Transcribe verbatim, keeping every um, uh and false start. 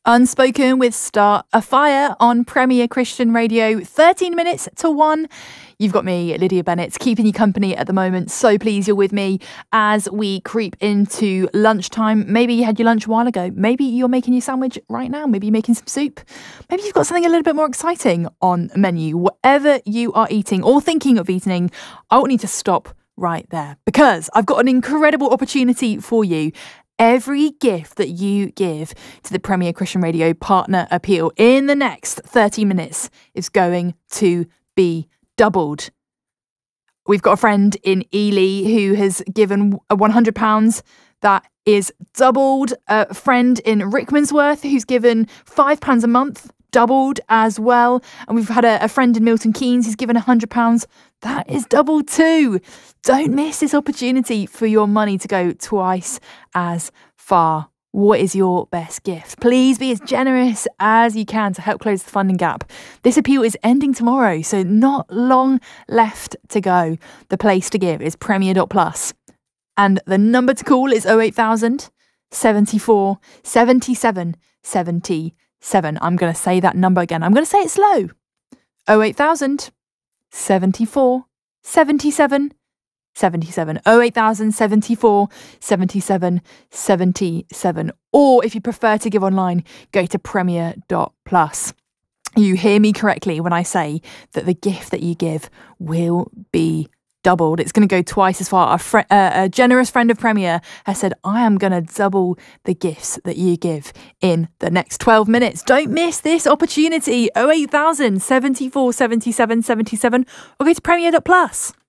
Unspoken with Start a Fire on Premier Christian Radio, thirteen minutes to one. You've got me, Lydia Bennett, keeping you company at the moment. So pleased you're with me as we creep into lunchtime. Maybe you had your lunch a while ago. Maybe you're making your sandwich right now. Maybe you're making some soup. Maybe you've got something a little bit more exciting on the menu. Whatever you are eating or thinking of eating, I won't need to stop right there because I've got an incredible opportunity for you. Every gift that you give to the Premier Christian Radio Partner Appeal in the next thirty minutes is going to be doubled. We've got a friend in Ely who has given one hundred pounds. That is doubled. A friend in Rickmansworth who's given five pounds a month, doubled as well. And we've had a, a friend in Milton Keynes who's given one hundred pounds. That is doubled too. Don't miss this opportunity for your money to go twice as far. What is your best gift? Please be as generous as you can to help close the funding gap. This appeal is ending tomorrow, so not long left to go. The place to give is premier dot plus. And the number to call is oh eight thousand, seventy-four, seventy-seven, seventy-seven. I'm going to say that number again. I'm going to say it slow. oh eight thousand, seventy-four, seventy-seven, seventy-seven. oh eight thousand, seventy-four, seventy-seven, seventy-seven. Or if you prefer to give online, go to premier dot plus. You hear me correctly when I say that the gift that you give will be doubled. It's going to go twice as far. A, fr- uh, a generous friend of Premier has said, I am going to double the gifts that you give in the next twelve minutes. Don't miss this opportunity. oh eight thousand, seventy-four, seventy-seven, seventy-seven, or go to premier dot plus.